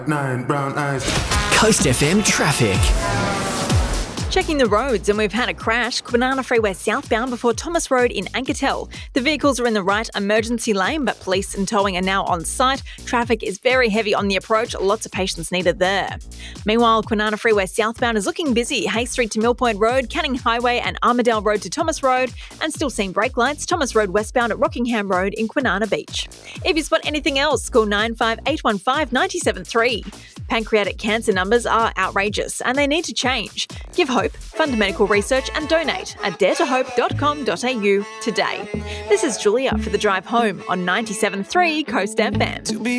9 brown eyes. Coast FM traffic. Checking the roads, and we've had a crash. Kwinana Freeway southbound before Thomas Road in Anketel. The vehicles are in the right emergency lane, but police and towing are now on site. Traffic is very heavy on the approach. Lots of patience needed there. Meanwhile, Kwinana Freeway southbound is looking busy. Hay Street to Mill Point Road, Canning Highway and Armadale Road to Thomas Road, and still seeing brake lights. Thomas Road westbound at Rockingham Road in Kwinana Beach. If you spot anything else, call 95815 973. Pancreatic cancer numbers are outrageous and they need to change. Give hope, fund medical research and donate at daretohope.com.au today. This is Julia for The Drive Home on 97.3 Coast FM.